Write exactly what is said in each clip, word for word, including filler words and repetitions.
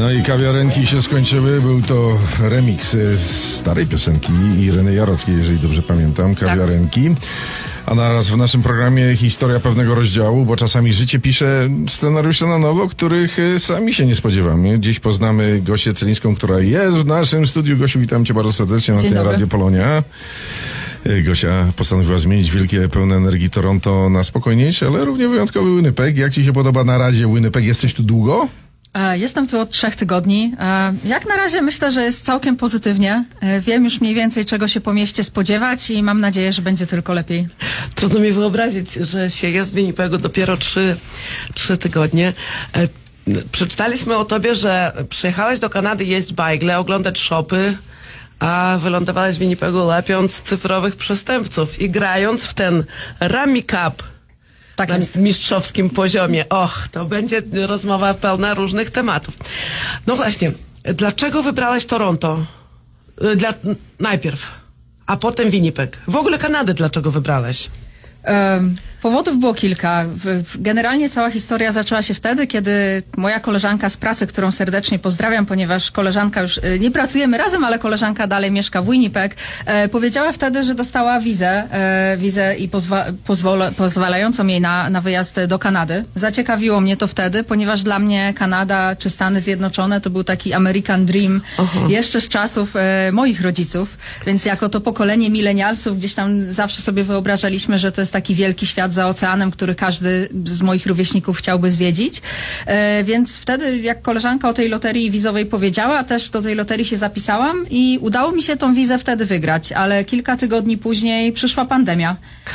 No i kawiarenki się skończyły. Był to remix starej piosenki Ireny Jarockiej, jeżeli dobrze pamiętam, Kawiarenki. A naraz w naszym programie historia pewnego rozdziału, bo czasami życie pisze scenariusze na nowo, których sami się nie spodziewamy. Dziś poznamy Gosię Celińską, która jest w naszym studiu. Gosiu, witam cię bardzo serdecznie na tej Radio Polonia. Gosia postanowiła zmienić wielkie, pełne energii Toronto na spokojniejsze, ale równie wyjątkowy Winnipeg. Jak ci się podoba na razie Winnipeg? Jesteś tu długo? Jestem tu od trzech tygodni. Jak na razie myślę, że jest całkiem pozytywnie. Wiem już mniej więcej, czego się po mieście spodziewać i mam nadzieję, że będzie tylko lepiej. Trudno mi wyobrazić, że się jest w Winnipegu dopiero trzy, trzy tygodnie. Przeczytaliśmy o tobie, że przyjechałeś do Kanady jeść bajgle, oglądać shopy, a wylądowałeś w Winnipegu lepiąc cyfrowych przestępców i grając w ten Rummy Cup. Tak na jest. mistrzowskim poziomie. Och, to będzie rozmowa pełna różnych tematów. No właśnie, dlaczego wybrałeś Toronto? Dla, najpierw, a potem Winnipeg. W ogóle Kanadę dlaczego wybrałeś? Um, powodów było kilka. Generalnie cała historia zaczęła się wtedy, kiedy moja koleżanka z pracy, którą serdecznie pozdrawiam, ponieważ koleżanka już, nie pracujemy razem, ale koleżanka dalej mieszka w Winnipeg, e, powiedziała wtedy, że dostała wizę, e, wizę i pozwa, pozwala, pozwalającą jej na, na wyjazd do Kanady. Zaciekawiło mnie to wtedy, ponieważ dla mnie Kanada czy Stany Zjednoczone to był taki American Dream Aha. jeszcze z czasów e, moich rodziców, więc jako to pokolenie milenialsów gdzieś tam zawsze sobie wyobrażaliśmy, że to jest taki wielki świat za oceanem, który każdy z moich rówieśników chciałby zwiedzić. E, więc wtedy, jak koleżanka o tej loterii wizowej powiedziała, też do tej loterii się zapisałam i udało mi się tą wizę wtedy wygrać, ale kilka tygodni później przyszła pandemia.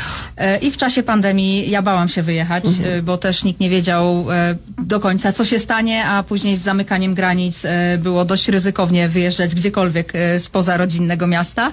E, I w czasie pandemii ja bałam się wyjechać, mhm. e, bo też nikt nie wiedział e, do końca, co się stanie, a później z zamykaniem granic e, było dość ryzykownie wyjeżdżać gdziekolwiek e, spoza rodzinnego miasta.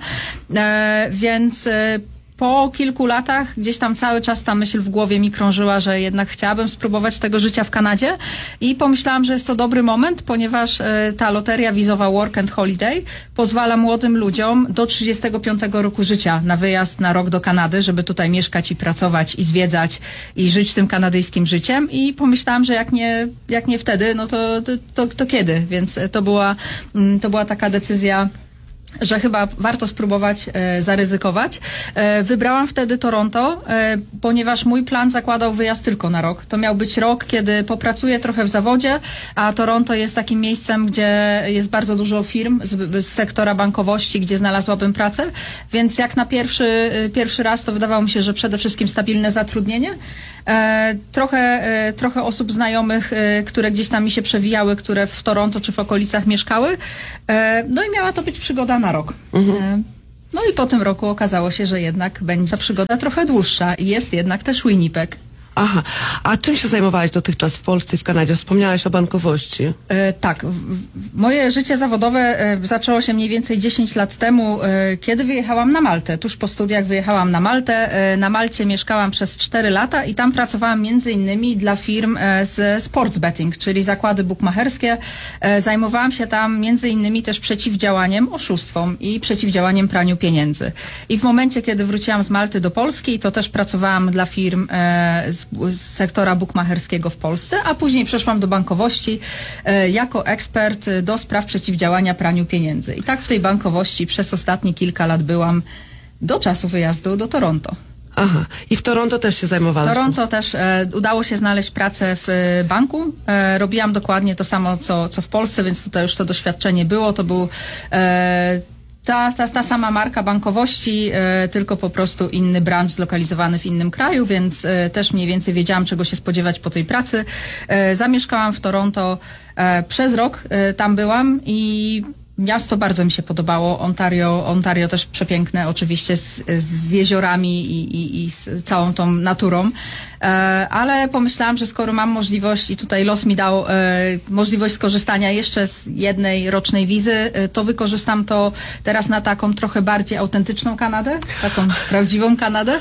E, więc e, Po kilku latach gdzieś tam cały czas ta myśl w głowie mi krążyła, że jednak chciałabym spróbować tego życia w Kanadzie i pomyślałam, że jest to dobry moment, ponieważ y, ta loteria wizowa Work and Holiday pozwala młodym ludziom do trzydziestego piątego roku życia na wyjazd na rok do Kanady, żeby tutaj mieszkać i pracować i zwiedzać i żyć tym kanadyjskim życiem i pomyślałam, że jak nie, jak nie wtedy, no to, to, to, to kiedy? Więc to była, to była taka decyzja, że chyba warto spróbować e, zaryzykować. E, wybrałam wtedy Toronto, e, ponieważ mój plan zakładał wyjazd tylko na rok. To miał być rok, kiedy popracuję trochę w zawodzie, a Toronto jest takim miejscem, gdzie jest bardzo dużo firm z, z sektora bankowości, gdzie znalazłabym pracę, więc jak na pierwszy, pierwszy raz to wydawało mi się, że przede wszystkim stabilne zatrudnienie. E, trochę, e, trochę osób znajomych, e, które gdzieś tam mi się przewijały, które w Toronto czy w okolicach mieszkały. E, no i miała to być przygoda na rok. Mhm. E, no i po tym roku okazało się, że jednak będzie ta przygoda trochę dłuższa i jest jednak też Winnipeg. Aha. A czym się zajmowałaś dotychczas w Polsce i w Kanadzie? Wspomniałaś o bankowości. E, tak. W, moje życie zawodowe e, zaczęło się mniej więcej dziesięć lat temu, e, kiedy wyjechałam na Maltę. Tuż po studiach wyjechałam na Maltę. E, na Malcie mieszkałam przez cztery lata i tam pracowałam między innymi dla firm e, z sports betting, czyli zakłady bukmacherskie. E, zajmowałam się tam między innymi też przeciwdziałaniem oszustwom i przeciwdziałaniem praniu pieniędzy. I w momencie, kiedy wróciłam z Malty do Polski, to też pracowałam dla firm e, z z sektora bukmacherskiego w Polsce, a później przeszłam do bankowości e, jako ekspert do spraw przeciwdziałania praniu pieniędzy. I tak w tej bankowości przez ostatnie kilka lat byłam do czasu wyjazdu do Toronto. Aha. I w Toronto też się zajmowałaś? W Toronto też e, udało się znaleźć pracę w e, banku. E, robiłam dokładnie to samo, co, co w Polsce, więc tutaj już to doświadczenie było. To był e, Ta, ta, ta sama marka bankowości, e, tylko po prostu inny branch zlokalizowany w innym kraju, więc e, też mniej więcej wiedziałam, czego się spodziewać po tej pracy. E, zamieszkałam w Toronto e, przez rok, e, tam byłam i miasto bardzo mi się podobało. Ontario, Ontario też przepiękne, oczywiście z, z jeziorami i, i, i z całą tą naturą. E, ale pomyślałam, że skoro mam możliwość i tutaj los mi dał e, możliwość skorzystania jeszcze z jednej rocznej wizy, e, to wykorzystam to teraz na taką trochę bardziej autentyczną Kanadę, taką prawdziwą Kanadę,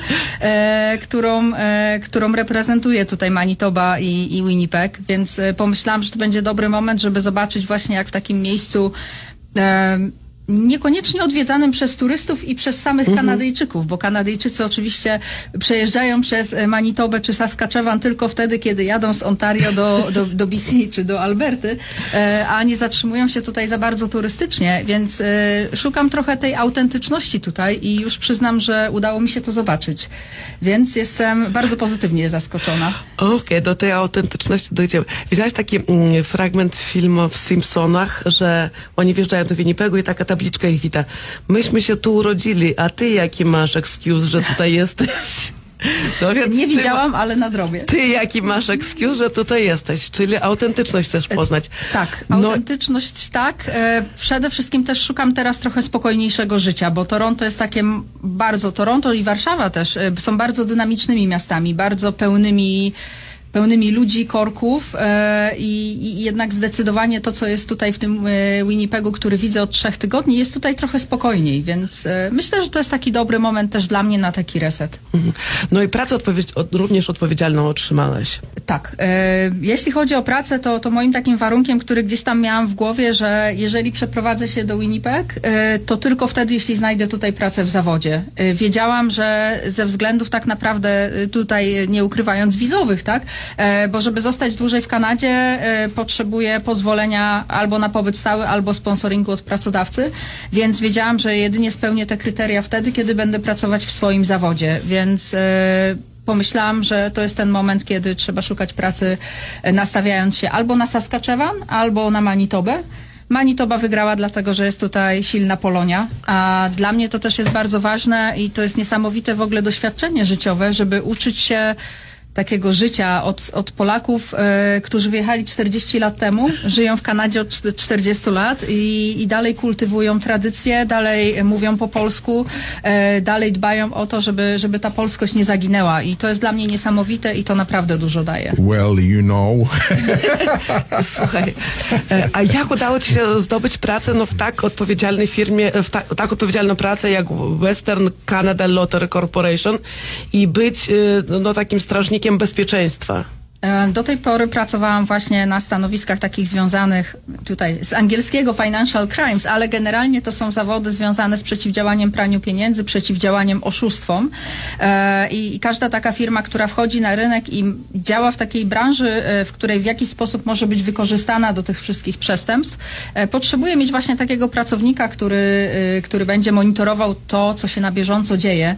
e, którą, e, którą reprezentuje tutaj Manitoba i, i Winnipeg, więc e, pomyślałam, że to będzie dobry moment, żeby zobaczyć właśnie jak w takim miejscu e, niekoniecznie odwiedzanym przez turystów i przez samych Mhm. Kanadyjczyków, bo Kanadyjczycy oczywiście przejeżdżają przez Manitobę czy Saskatchewan tylko wtedy, kiedy jadą z Ontario do, do, do B C czy do Alberty, e, a nie zatrzymują się tutaj za bardzo turystycznie, więc e, szukam trochę tej autentyczności tutaj i już przyznam, że udało mi się to zobaczyć. Więc jestem bardzo pozytywnie zaskoczona. Okej, do tej autentyczności dojdziemy. Widziałaś taki mm, fragment filmu w Simpsonach, że oni wjeżdżają do Winnipegu i taka tabliczka ich wita. Myśmy się tu urodzili, a ty jaki masz excuse, że tutaj jesteś? No więc Nie ty widziałam, ale nadrobię. Ty jaki masz excuse, że tutaj jesteś, czyli autentyczność chcesz poznać. Tak, No, autentyczność tak. E, przede wszystkim też szukam teraz trochę spokojniejszego życia, bo Toronto jest takie m- bardzo, Toronto i Warszawa też e, są bardzo dynamicznymi miastami, bardzo pełnymi pełnymi ludzi, korków e, i, i jednak zdecydowanie to, co jest tutaj w tym e, Winnipegu, który widzę od trzech tygodni, jest tutaj trochę spokojniej, więc e, myślę, że to jest taki dobry moment też dla mnie na taki reset. mhm. No i pracę odpowiedź, od, również odpowiedzialną otrzymałaś. Tak. E, jeśli chodzi o pracę, to, to moim takim warunkiem, który gdzieś tam miałam w głowie, że jeżeli przeprowadzę się do Winnipeg, e, to tylko wtedy, jeśli znajdę tutaj pracę w zawodzie. E, wiedziałam, że ze względów tak naprawdę e, tutaj, nie ukrywając wizowych, tak, e, bo żeby zostać dłużej w Kanadzie, e, potrzebuję pozwolenia albo na pobyt stały, albo sponsoringu od pracodawcy, więc wiedziałam, że jedynie spełnię te kryteria wtedy, kiedy będę pracować w swoim zawodzie, więc e, pomyślałam, że to jest ten moment, kiedy trzeba szukać pracy, e, nastawiając się albo na Saskatchewan, albo na Manitobę. Manitoba wygrała dlatego, że jest tutaj silna Polonia, a dla mnie to też jest bardzo ważne i to jest niesamowite w ogóle doświadczenie życiowe, żeby uczyć się takiego życia od, od Polaków, e, którzy wyjechali czterdzieści lat temu, żyją w Kanadzie od czterdziestu lat i, i dalej kultywują tradycje, dalej mówią po polsku, e, dalej dbają o to, żeby, żeby ta polskość nie zaginęła i to jest dla mnie niesamowite i to naprawdę dużo daje. Well, you know. Słuchaj, e, a jak udało ci się zdobyć pracę no, w tak odpowiedzialnej firmie, w ta, tak odpowiedzialną pracę jak Western Canada Lottery Corporation i być e, no, takim strażnikiem bezpieczeństwa? Do tej pory pracowałam właśnie na stanowiskach takich związanych tutaj z angielskiego financial crimes, ale generalnie to są zawody związane z przeciwdziałaniem praniu pieniędzy, przeciwdziałaniem oszustwom. E, i, I każda taka firma, która wchodzi na rynek i działa w takiej branży, e, w której w jakiś sposób może być wykorzystana do tych wszystkich przestępstw, e, potrzebuje mieć właśnie takiego pracownika, który, e, który będzie monitorował to, co się na bieżąco dzieje.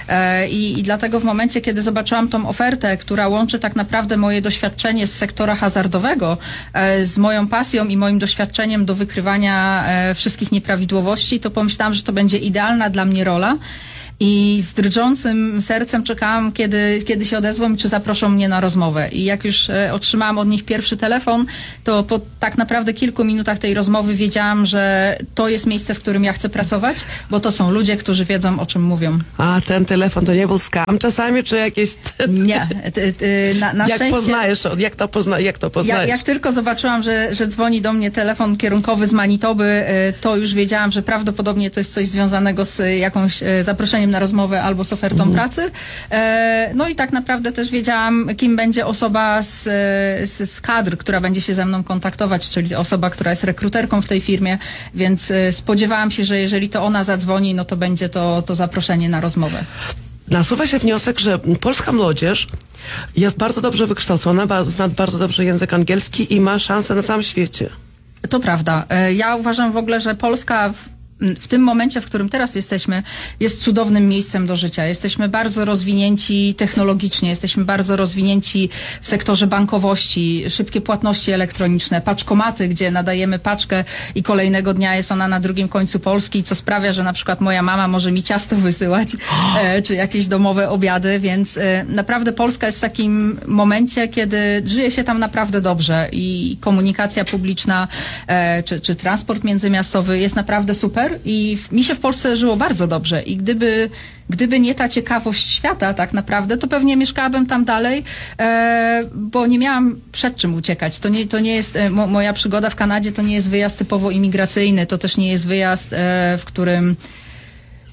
I, I dlatego w momencie, kiedy zobaczyłam tą ofertę, która łączy tak naprawdę moje doświadczenie z sektora hazardowego e, z moją pasją i moim doświadczeniem do wykrywania e, wszystkich nieprawidłowości, to pomyślałam, że to będzie idealna dla mnie rola. I z drżącym sercem czekałam, kiedy, kiedy się odezwą i czy zaproszą mnie na rozmowę. I jak już e, otrzymałam od nich pierwszy telefon, to po tak naprawdę kilku minutach tej rozmowy wiedziałam, że to jest miejsce, w którym ja chcę pracować, bo to są ludzie, którzy wiedzą, o czym mówią. A ten telefon to nie był scam czasami, czy jakieś... Nie. Ty, ty, na, na jak szczęście... poznajesz, jak to, pozna, jak to poznajesz? Jak, jak tylko zobaczyłam, że, że dzwoni do mnie telefon kierunkowy z Manitoby, to już wiedziałam, że prawdopodobnie to jest coś związanego z jakąś zaproszeniem na rozmowę albo z ofertą Mhm. pracy. No i tak naprawdę też wiedziałam, kim będzie osoba z, z, z kadr, która będzie się ze mną kontaktować, czyli osoba, która jest rekruterką w tej firmie, więc spodziewałam się, że jeżeli to ona zadzwoni, no to będzie to, to zaproszenie na rozmowę. Nasuwa się wniosek, że polska młodzież jest bardzo dobrze wykształcona, ba- zna bardzo dobrze język angielski i ma szansę na całym świecie. To prawda. Ja uważam w ogóle, że Polska w, w tym momencie, w którym teraz jesteśmy, jest cudownym miejscem do życia. Jesteśmy bardzo rozwinięci technologicznie, jesteśmy bardzo rozwinięci w sektorze bankowości, szybkie płatności elektroniczne, paczkomaty, gdzie nadajemy paczkę i kolejnego dnia jest ona na drugim końcu Polski, co sprawia, że na przykład moja mama może mi ciasto wysyłać, e, czy jakieś domowe obiady, więc e, naprawdę Polska jest w takim momencie, kiedy żyje się tam naprawdę dobrze i komunikacja publiczna, e, czy, czy transport międzymiastowy jest naprawdę super i w, mi się w Polsce żyło bardzo dobrze i gdyby Gdyby nie ta ciekawość świata tak naprawdę, to pewnie mieszkałabym tam dalej, e, bo nie miałam przed czym uciekać. To nie, to nie jest, e, mo, moja przygoda w Kanadzie to nie jest wyjazd typowo imigracyjny, to też nie jest wyjazd, e, w którym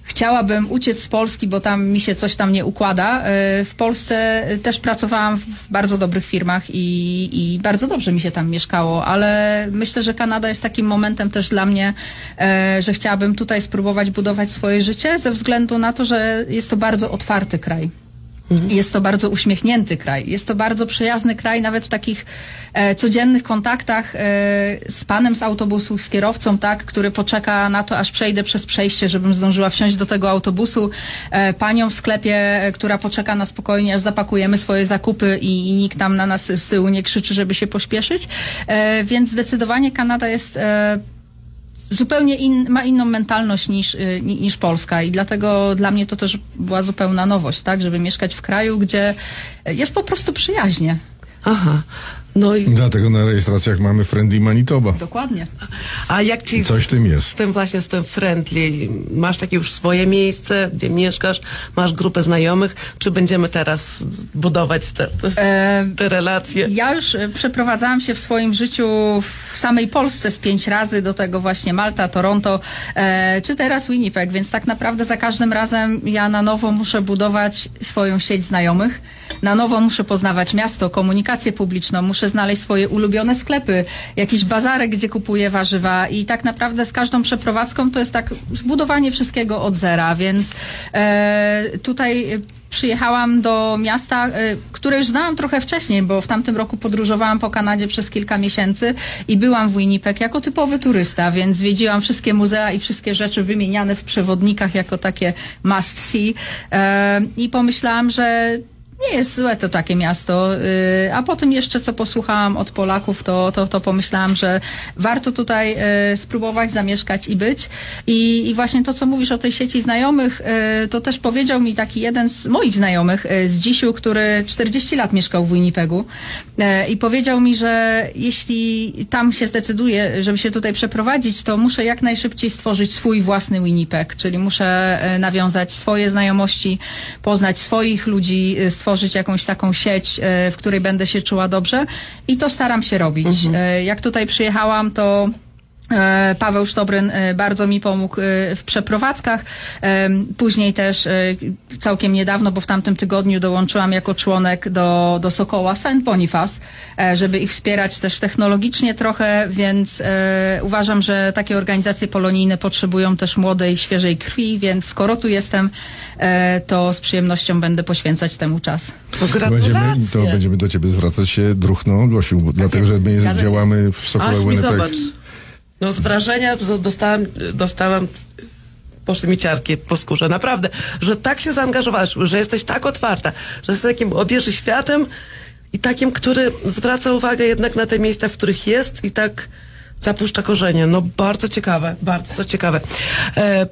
chciałabym uciec z Polski, bo tam mi się coś tam nie układa. W Polsce też pracowałam w bardzo dobrych firmach i, i bardzo dobrze mi się tam mieszkało, ale myślę, że Kanada jest takim momentem też dla mnie, że chciałabym tutaj spróbować budować swoje życie ze względu na to, że jest to bardzo otwarty kraj. Jest to bardzo uśmiechnięty kraj. Jest to bardzo przyjazny kraj, nawet w takich e, codziennych kontaktach e, z panem z autobusu, z kierowcą, tak, który poczeka na to, aż przejdę przez przejście, żebym zdążyła wsiąść do tego autobusu. E, panią w sklepie, e, która poczeka na spokojnie, aż zapakujemy swoje zakupy i, i nikt tam na nas z tyłu nie krzyczy, żeby się pośpieszyć. E, więc zdecydowanie Kanada jest... E, zupełnie in, ma inną mentalność niż, y, niż Polska i dlatego dla mnie to też była zupełna nowość, tak, żeby mieszkać w kraju, gdzie jest po prostu przyjaźnie. Aha. No i Dlatego na rejestracjach mamy Friendly Manitoba. Dokładnie. a jak ci Coś w tym jest. z tym właśnie, z tym friendly, masz takie już swoje miejsce, gdzie mieszkasz, masz grupę znajomych, czy będziemy teraz budować te, te, E, te relacje? Ja już e, przeprowadzałam się w swoim życiu w samej Polsce z pięć razy, do tego właśnie Malta, Toronto, e, czy teraz Winnipeg, więc tak naprawdę za każdym razem ja na nowo muszę budować swoją sieć znajomych. Na nowo muszę poznawać miasto, komunikację publiczną, muszę znaleźć swoje ulubione sklepy, jakiś bazarek, gdzie kupuję warzywa i tak naprawdę z każdą przeprowadzką to jest tak zbudowanie wszystkiego od zera, więc e, tutaj przyjechałam do miasta, e, które już znałam trochę wcześniej, bo w tamtym roku podróżowałam po Kanadzie przez kilka miesięcy i byłam w Winnipeg jako typowy turysta, więc zwiedziłam wszystkie muzea i wszystkie rzeczy wymieniane w przewodnikach jako takie must see e, i pomyślałam, że nie jest złe to takie miasto, yy, a potem jeszcze co posłuchałam od Polaków, to, to, to pomyślałam, że warto tutaj yy, spróbować zamieszkać i być. I, I właśnie to, co mówisz o tej sieci znajomych, yy, to też powiedział mi taki jeden z moich znajomych yy, z Dzisiu, który czterdzieści lat mieszkał w Winnipegu yy, i powiedział mi, że jeśli tam się zdecyduję, żeby się tutaj przeprowadzić, to muszę jak najszybciej stworzyć swój własny Winnipeg, czyli muszę yy, nawiązać swoje znajomości, poznać swoich ludzi, yy, stworzyć jakąś taką sieć, w której będę się czuła dobrze i to staram się robić. Mhm. Jak tutaj przyjechałam, to Paweł Sztobryn bardzo mi pomógł w przeprowadzkach. Później też całkiem niedawno, bo w tamtym tygodniu dołączyłam jako członek do, do Sokoła Saint Boniface, żeby ich wspierać też technologicznie trochę, więc uważam, że takie organizacje polonijne potrzebują też młodej, świeżej krwi, więc skoro tu jestem, to z przyjemnością będę poświęcać temu czas. To gratulacje. Będziemy, to będziemy do ciebie zwracać się druchno, Gosiu, bo dlatego, jest, że my zgadza się. działamy w Sokole Aż mi Winnipeg. zobacz. No z wrażenia dostałam, dostałam, poszły mi ciarki po skórze. Naprawdę, że tak się zaangażowałaś, że jesteś tak otwarta, że jesteś takim obieży światem i takim, który zwraca uwagę jednak na te miejsca, w których jest i tak zapuszcza korzenie. No bardzo ciekawe, bardzo to ciekawe. E,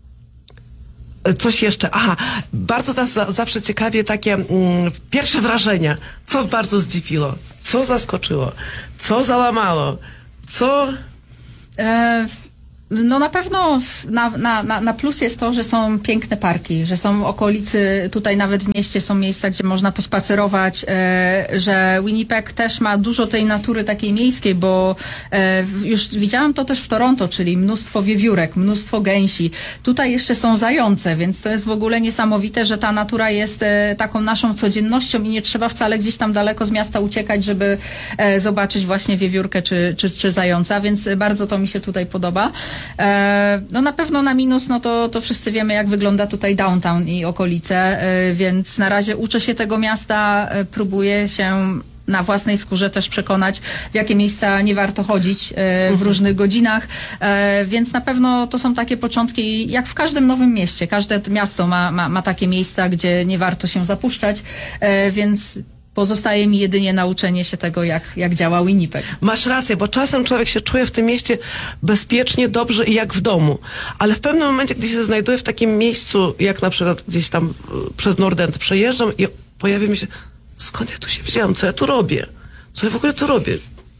Coś jeszcze, aha, bardzo nas za, zawsze ciekawie takie mm, pierwsze wrażenia. Co bardzo zdziwiło, co zaskoczyło, co załamało, co... E, No na pewno na, na, na, na plus jest to, że są piękne parki, że są okolicy, tutaj nawet w mieście są miejsca, gdzie można pospacerować, e, że Winnipeg też ma dużo tej natury takiej miejskiej, bo e, już widziałam to też w Toronto, czyli mnóstwo wiewiórek, mnóstwo gęsi. Tutaj jeszcze są zające, więc to jest w ogóle niesamowite, że ta natura jest e, taką naszą codziennością i nie trzeba wcale gdzieś tam daleko z miasta uciekać, żeby e, zobaczyć właśnie wiewiórkę czy, czy, czy zająca, więc bardzo to mi się tutaj podoba. No na pewno na minus, no to, to wszyscy wiemy, jak wygląda tutaj downtown i okolice, więc na razie uczę się tego miasta, próbuję się na własnej skórze też przekonać, w jakie miejsca nie warto chodzić w różnych godzinach, więc na pewno to są takie początki, jak w każdym nowym mieście. Każde miasto ma, ma, ma takie miejsca, gdzie nie warto się zapuszczać, więc pozostaje mi jedynie nauczenie się tego, jak, jak działa Winnipeg. Masz rację, bo czasem człowiek się czuje w tym mieście bezpiecznie, dobrze i jak w domu. Ale w pewnym momencie, gdy się znajduje w takim miejscu, jak na przykład gdzieś tam y, przez Nordend przejeżdżam i pojawia mi się, skąd ja tu się wziąłem, co ja tu robię? Co ja w ogóle tu robię?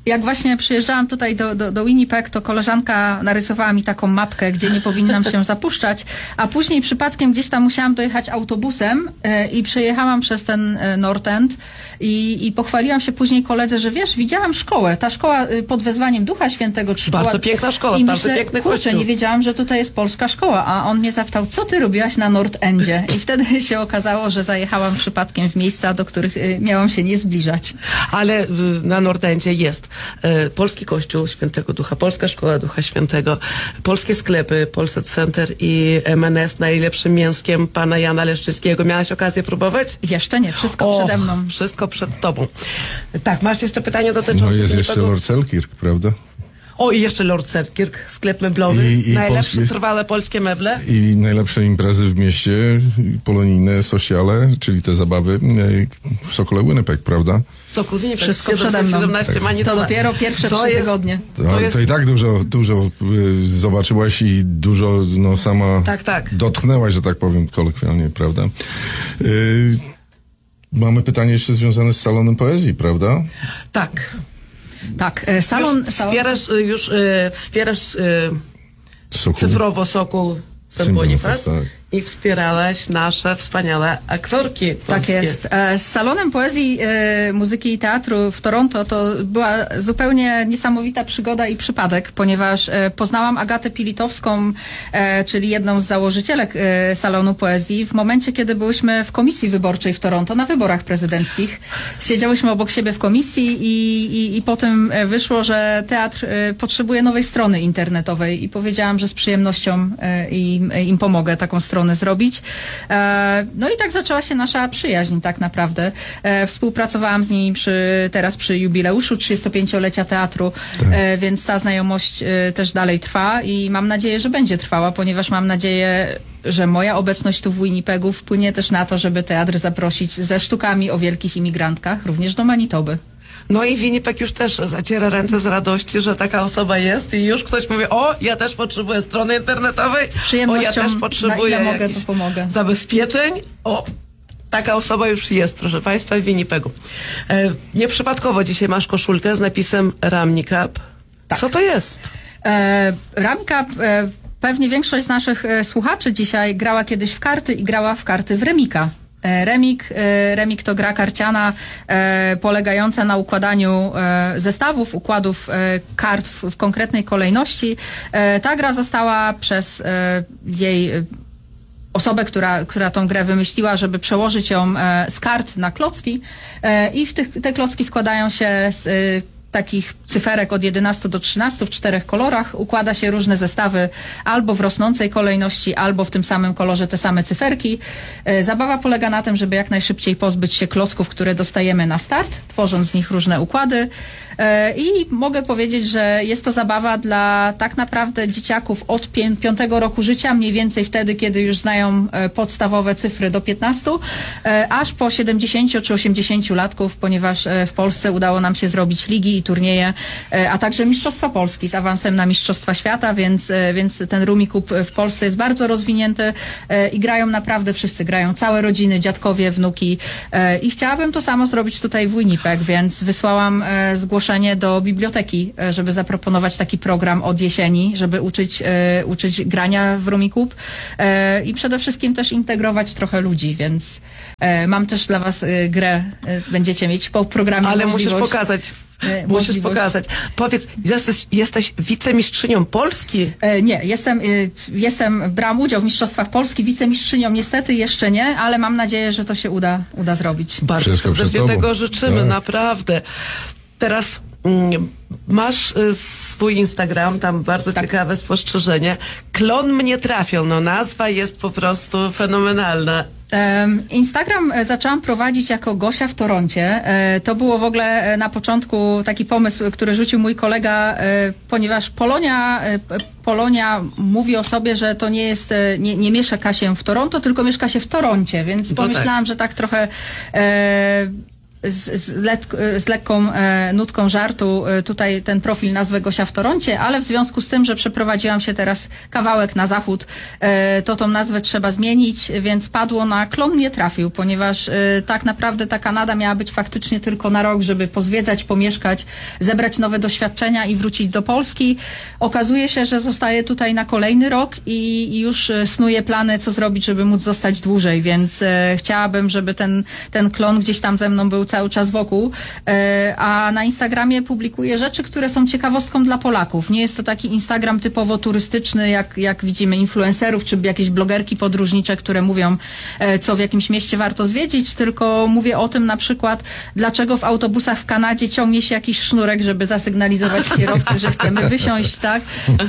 Jak właśnie przyjeżdżałam tutaj do, do, do Winnipeg, to koleżanka narysowała mi taką mapkę, gdzie nie powinnam się zapuszczać, a później przypadkiem gdzieś tam musiałam dojechać autobusem e, i przejechałam przez ten e, North End i, i pochwaliłam się później koledze, że wiesz, widziałam szkołę. Ta szkoła e, pod wezwaniem Ducha Świętego. Czy szkoła, Bardzo piękna szkoła, i bardzo myślę, piękny kurczę, kościół. nie wiedziałam, że tutaj jest polska szkoła, a on mnie zapytał, co ty robiłaś na North Endzie? I wtedy się okazało, że zajechałam przypadkiem w miejsca, do których e, miałam się nie zbliżać. Ale y, na Nordendzie jest y, Polski Kościół Świętego Ducha, Polska Szkoła Ducha Świętego, polskie sklepy, Polsat Center i M and S najlepszym mięskiem pana Jana Leszczyńskiego. Miałaś okazję próbować? Jeszcze nie, wszystko O, przede mną. Wszystko przed tobą. Tak, masz jeszcze pytanie dotyczące... No jest Winnipegu? jeszcze Lord Selkirk, prawda? O, i jeszcze Lord Selkirk, sklep meblowy. I- i Najlepsze polskie- trwale polskie meble. I najlepsze imprezy w mieście, polonijne, sociale, czyli te zabawy e, w Sokole Winnipeg, prawda? Sokół Winnipeg, Wszystko przede mną. siedemset siedemnaście To Manitoba. dopiero pierwsze To trzy jest- tygodnie. To, To to, jest- i tak dużo, dużo y, zobaczyłaś i dużo no, sama Tak, tak. dotknęłaś, że tak powiem kolokwialnie, prawda? Y, mamy pytanie jeszcze związane z salonem poezji, prawda? Tak. Tak, e, salon... Już wspierasz, y, już y, wspierasz y, Sokół. cyfrowo Sokół Saint Saint Boniface Boniface, tak. i wspierałaś nasze wspaniałe aktorki polskie. Tak jest. E, Z Salonem Poezji, e, Muzyki i Teatru w Toronto to była zupełnie niesamowita przygoda i przypadek, ponieważ e, poznałam Agatę Pilitowską, e, czyli jedną z założycielek e, Salonu Poezji, w momencie, kiedy byłyśmy w komisji wyborczej w Toronto na wyborach prezydenckich. Siedziałyśmy obok siebie w komisji i, i, i potem e, wyszło, że teatr e, potrzebuje nowej strony internetowej i powiedziałam, że z przyjemnością e, im, im pomogę taką stronę zrobić. E, No i tak zaczęła się nasza przyjaźń tak naprawdę. E, Współpracowałam z nimi przy, teraz przy jubileuszu trzydziestopięciolecia teatru, e, więc ta znajomość e, też dalej trwa i mam nadzieję, że będzie trwała, ponieważ mam nadzieję, że moja obecność tu w Winnipegu wpłynie też na to, żeby teatr zaprosić ze sztukami o wielkich imigrantkach, również do Manitoby. No i Winnipeg już też zaciera ręce z radości, że taka osoba jest i już ktoś mówi, o, ja też potrzebuję strony internetowej, z przyjemnością, o, ja też na potrzebuję ile mogę, jakichś to pomogę. zabezpieczeń. O, taka osoba już jest, proszę Państwa, w Winnipegu. E, nieprzypadkowo dzisiaj masz koszulkę z napisem Ramnikap. Tak. Co to jest? E, Ramka, e, pewnie większość z naszych e, słuchaczy dzisiaj grała kiedyś w karty i grała w karty w Remika. E, Remik, e, Remik to gra karciana e, polegająca na układaniu e, zestawów, układów e, kart w, w konkretnej kolejności. E, ta gra została przez e, jej e, osobę, która, która tą grę wymyśliła, żeby przełożyć ją e, z kart na klocki e, i w tych, te klocki składają się z e, takich cyferek od jedenastu do trzynastu w czterech kolorach. Układa się różne zestawy albo w rosnącej kolejności, albo w tym samym kolorze te same cyferki. E, Zabawa polega na tym, żeby jak najszybciej pozbyć się klocków, które dostajemy na start, tworząc z nich różne układy. E, I mogę powiedzieć, że jest to zabawa dla tak naprawdę dzieciaków od pię- piątego roku życia, mniej więcej wtedy, kiedy już znają e, podstawowe cyfry do piętnastu, e, aż po siedemdziesięciu czy osiemdziesięciu latków, ponieważ e, w Polsce udało nam się zrobić ligi i turnieje, e, a także Mistrzostwa Polski z awansem na Mistrzostwa Świata, więc, e, więc ten Rumikup w Polsce jest bardzo rozwinięty e, i grają naprawdę wszyscy, grają całe rodziny, dziadkowie, wnuki e, i chciałabym to samo zrobić tutaj w Winnipeg, więc wysłałam e, zgłoszenie do biblioteki, e, żeby zaproponować taki program od jesieni, żeby uczyć, e, uczyć grania w Rumikup e, i przede wszystkim też integrować trochę ludzi, więc e, mam też dla was e, grę, e, będziecie mieć po programie Ale musisz możliwość- pokazać. e, Musisz możliwość- pokazać. Powiedz, jesteś, jesteś wicemistrzynią Polski? E, Nie, jestem, y, jestem, brałam udział w Mistrzostwach Polski, wicemistrzynią niestety jeszcze nie, ale mam nadzieję, że to się uda, uda zrobić. Bardzo Wszystko przed serdecznie tobą. tego życzymy, Tak. naprawdę. Teraz mm, masz y, swój Instagram, tam bardzo Tak. ciekawe spostrzeżenie. Klon mnie trafił, no nazwa jest po prostu fenomenalna. Em, Instagram e, zaczęłam prowadzić jako Gosia w Toroncie. E, To było w ogóle e, na początku taki pomysł, który rzucił mój kolega, e, ponieważ Polonia, e, p- Polonia mówi o sobie, że to nie jest, e, nie, nie mieszka się w Toronto, tylko mieszka się w Toroncie, więc To pomyślałam, że tak trochę e, z, z, let, z lekką e, nutką żartu e, tutaj ten profil nazwę Gosia w Toroncie, ale w związku z tym, że przeprowadziłam się teraz kawałek na zachód, e, to tą nazwę trzeba zmienić, więc padło na klon nie trafił, ponieważ e, tak naprawdę ta Kanada miała być faktycznie tylko na rok, żeby pozwiedzać, pomieszkać, zebrać nowe doświadczenia i wrócić do Polski. Okazuje się, że zostaję tutaj na kolejny rok i, i już e, snuję plany, co zrobić, żeby móc zostać dłużej, więc e, chciałabym, żeby ten, ten klon gdzieś tam ze mną był cały czas wokół, e, a na Instagramie publikuję rzeczy, które są ciekawostką dla Polaków. Nie jest to taki Instagram typowo turystyczny, jak, jak widzimy influencerów, czy jakieś blogerki podróżnicze, które mówią, e, co w jakimś mieście warto zwiedzić, tylko mówię o tym na przykład, dlaczego w autobusach w Kanadzie ciągnie się jakiś sznurek, żeby zasygnalizować kierowcy, że chcemy wysiąść, tak?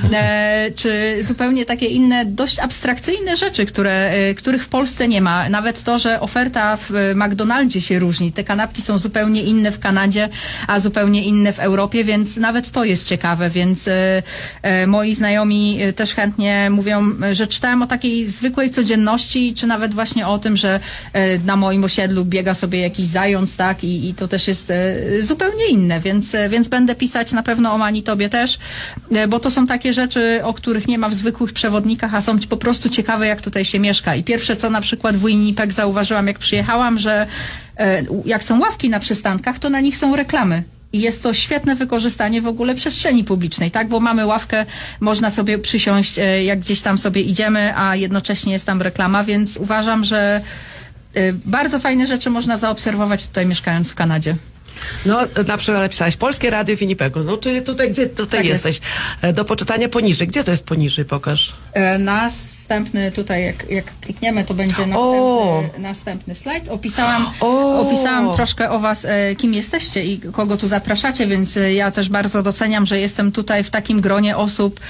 E, czy zupełnie takie inne, dość abstrakcyjne rzeczy, które, e, których w Polsce nie ma. Nawet to, że oferta w McDonaldzie się różni. Te kanapki są zupełnie inne w Kanadzie, a zupełnie inne w Europie, więc nawet to jest ciekawe, więc e, e, moi znajomi też chętnie mówią, że czytałem o takiej zwykłej codzienności, czy nawet właśnie o tym, że e, na moim osiedlu biega sobie jakiś zając, tak, i, i to też jest e, zupełnie inne, więc, e, więc będę pisać na pewno o Manitobie też, e, bo to są takie rzeczy, o których nie ma w zwykłych przewodnikach, a są po prostu ciekawe, jak tutaj się mieszka. I pierwsze, co na przykład w Winnipeg zauważyłam, jak przyjechałam, że jak są ławki na przystankach, to na nich są reklamy. I jest to świetne wykorzystanie w ogóle przestrzeni publicznej, tak? Bo mamy ławkę, można sobie przysiąść, jak gdzieś tam sobie idziemy, a jednocześnie jest tam reklama, więc uważam, że bardzo fajne rzeczy można zaobserwować tutaj mieszkając w Kanadzie. No, na przykład napisałaś Polskie Radio w Winnipegu, no czyli tutaj, gdzie tutaj Tak jesteś. Jest. Do poczytania poniżej. Gdzie to jest poniżej? Pokaż. Następny tutaj, jak, jak klikniemy, to będzie następny, następny slajd. Opisałam, o. opisałam troszkę o was, kim jesteście i kogo tu zapraszacie, więc ja też bardzo doceniam, że jestem tutaj w takim gronie osób,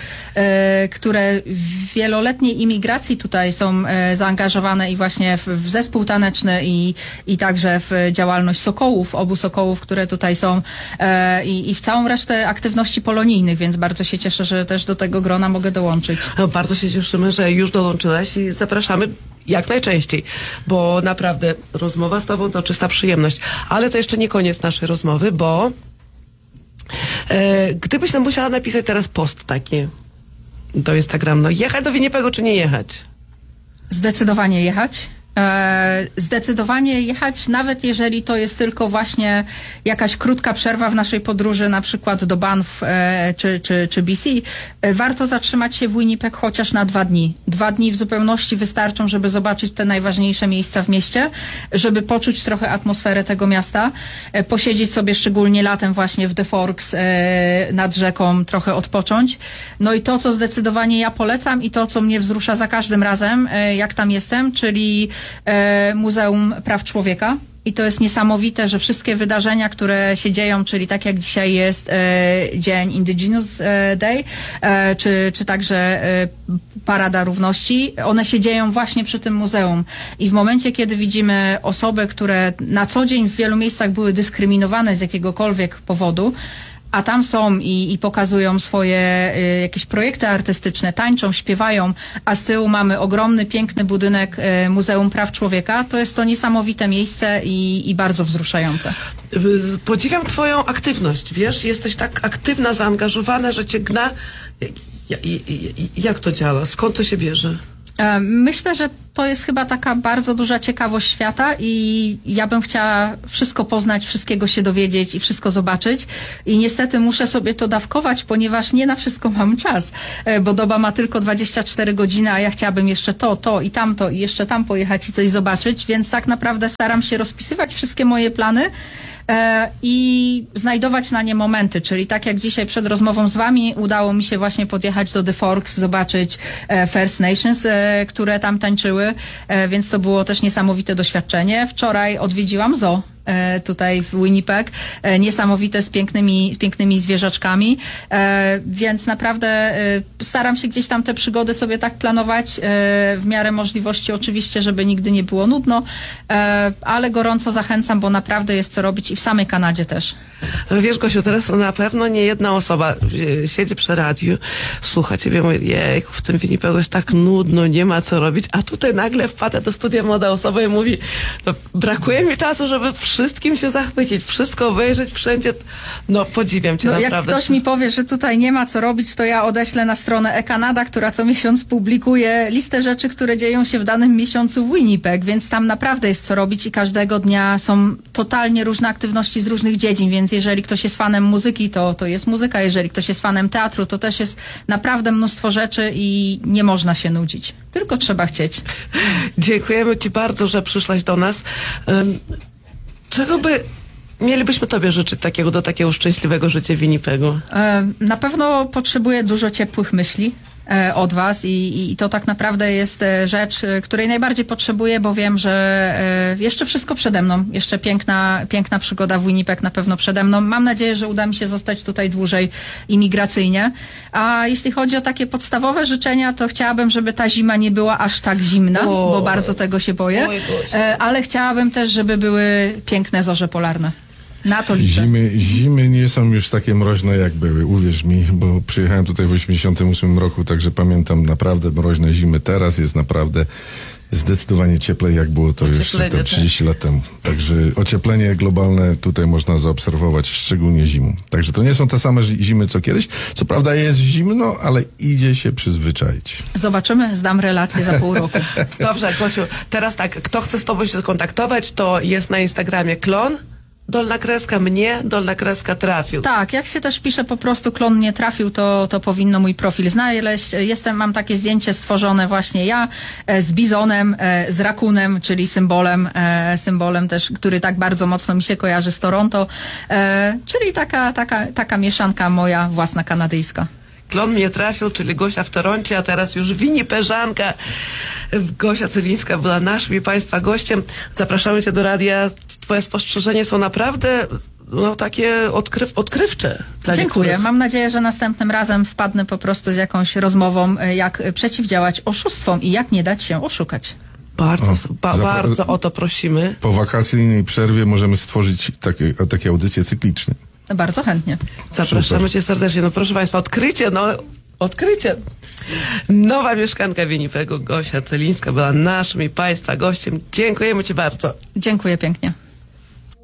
które w wieloletniej imigracji tutaj są zaangażowane i właśnie w, w zespół taneczny i, i także w działalność Sokołów, obu Sokołów, które tutaj są i, i w całą resztę aktywności polonijnych, więc bardzo się cieszę, że też do tego grona mogę dołączyć. No, bardzo się cieszymy, że już dołączyłaś i zapraszamy jak najczęściej, bo naprawdę rozmowa z tobą to czysta przyjemność. Ale to jeszcze nie koniec naszej rozmowy, bo e, gdybyś nam musiała napisać teraz post taki do Instagram, no jechać do Winnipegu czy nie jechać? Zdecydowanie jechać. E, zdecydowanie jechać, nawet jeżeli to jest tylko właśnie jakaś krótka przerwa w naszej podróży, na przykład do Banff e, czy, czy, czy B C. E, warto zatrzymać się w Winnipeg chociaż na dwa dni. Dwa dni w zupełności wystarczą, żeby zobaczyć te najważniejsze miejsca w mieście, żeby poczuć trochę atmosferę tego miasta, e, posiedzieć sobie szczególnie latem właśnie w The Forks e, nad rzeką, trochę odpocząć. No i to, co zdecydowanie ja polecam i to, co mnie wzrusza za każdym razem, e, jak tam jestem, czyli e, Muzeum Praw Człowieka. I to jest niesamowite, że wszystkie wydarzenia, które się dzieją, czyli tak jak dzisiaj jest e, Dzień Indigenous Day, e, czy, czy także e, Parada Równości, one się dzieją właśnie przy tym muzeum. I w momencie, kiedy widzimy osoby, które na co dzień w wielu miejscach były dyskryminowane z jakiegokolwiek powodu, a tam są i, i pokazują swoje y, jakieś projekty artystyczne, tańczą, śpiewają, a z tyłu mamy ogromny, piękny budynek y, Muzeum Praw Człowieka. To jest to niesamowite miejsce i, i bardzo wzruszające. Podziwiam twoją aktywność, wiesz, jesteś tak aktywna, zaangażowana, że cię gna. Jak to działa? Skąd to się bierze? Myślę, że to jest chyba taka bardzo duża ciekawość świata i ja bym chciała wszystko poznać, wszystkiego się dowiedzieć i wszystko zobaczyć i niestety muszę sobie to dawkować, ponieważ nie na wszystko mam czas, bo doba ma tylko dwadzieścia cztery godziny, a ja chciałabym jeszcze to, to i tamto i jeszcze tam pojechać i coś zobaczyć, więc tak naprawdę staram się rozpisywać wszystkie moje plany i znajdować na nie momenty, czyli tak jak dzisiaj przed rozmową z wami udało mi się właśnie podjechać do The Forks, zobaczyć First Nations, które tam tańczyły, więc to było też niesamowite doświadczenie. Wczoraj odwiedziłam zoo tutaj w Winnipeg, niesamowite z pięknymi, z pięknymi zwierzaczkami, więc naprawdę staram się gdzieś tam te przygody sobie tak planować, w miarę możliwości oczywiście, żeby nigdy nie było nudno, ale gorąco zachęcam, bo naprawdę jest co robić i w samej Kanadzie też. Wiesz, Gosiu, teraz na pewno nie jedna osoba siedzi przy radiu, słucha ciebie, mówi, jejku, w tym Winnipegu jest tak nudno, nie ma co robić, a tutaj nagle wpada do studia młoda osoba i mówi, no, brakuje mi czasu, żeby wszystko wszystkim się zachwycić, wszystko obejrzeć, wszędzie. No, podziwiam cię No, jak naprawdę. ktoś mi powie, że tutaj nie ma co robić, to ja odeślę na stronę e-Kanada, która co miesiąc publikuje listę rzeczy, które dzieją się w danym miesiącu w Winnipeg, więc tam naprawdę jest co robić i każdego dnia są totalnie różne aktywności z różnych dziedzin, więc jeżeli ktoś jest fanem muzyki, to, to jest muzyka, jeżeli ktoś jest fanem teatru, to też jest naprawdę mnóstwo rzeczy i nie można się nudzić. Tylko trzeba chcieć. Dziękujemy ci bardzo, że przyszłaś do nas. Um, czego by mielibyśmy tobie życzyć takiego, do takiego szczęśliwego życia w Winnipegu? E, Na pewno potrzebuję dużo ciepłych myśli e, od was i, i to tak naprawdę jest e, rzecz, e, której najbardziej potrzebuję, bo wiem, że e, jeszcze wszystko przede mną. Jeszcze piękna, piękna przygoda w Winnipeg na pewno przede mną. Mam nadzieję, że uda mi się zostać tutaj dłużej imigracyjnie. A jeśli chodzi o takie podstawowe życzenia, to chciałabym, żeby ta zima nie była aż tak zimna, O. bo bardzo tego się boję. Oj, Boże. E, ale chciałabym też, żeby były piękne zorze polarne. Na to liczę. Zimy, zimy nie są już takie mroźne jak były, uwierz mi, bo przyjechałem tutaj w osiemdziesiątym ósmym roku, także pamiętam naprawdę mroźne zimy. Teraz jest naprawdę zdecydowanie cieplej, jak było to jeszcze Ocieplenie, te trzydzieści lat temu. Także ocieplenie globalne tutaj można zaobserwować, szczególnie zimą. Także to nie są te same zi- zimy, co kiedyś. Co prawda jest zimno, ale idzie się przyzwyczaić. Zobaczymy, zdam relację za pół roku. Dobrze, Gosiu, teraz tak, kto chce z tobą się skontaktować, to jest na Instagramie klon, dolna kreska mnie, dolna kreska trafił. Tak, jak się też pisze po prostu klon nie trafił, to, to powinno mój profil znaleźć. Jestem, mam takie zdjęcie stworzone właśnie ja e, z bizonem, e, z rakunem, czyli symbolem, e, symbolem też, który tak bardzo mocno mi się kojarzy z Toronto, e, czyli taka, taka, taka mieszanka moja własna kanadyjska. Klon mnie trafił, czyli Gosia w Toroncie, a teraz już Winnipeżanka. Gosia Celińska była naszym i Państwa gościem. Zapraszamy Cię do radia. Twoje spostrzeżenia są naprawdę no, takie odkryw, odkrywcze. Dla Dziękuję. niektórych. Mam nadzieję, że następnym razem wpadnę po prostu z jakąś rozmową, e, jak przeciwdziałać oszustwom i jak nie dać się oszukać. Bardzo, O, ba, zapra- bardzo o to prosimy. Po wakacyjnej przerwie możemy stworzyć takie, takie audycje cykliczne. Bardzo chętnie. Zapraszamy Super. Cię serdecznie. No proszę Państwa, odkrycie, no odkrycie. Nowa mieszkanka Winnipegu, Gosia Celińska była naszym i Państwa gościem. Dziękujemy Ci bardzo. Dziękuję pięknie.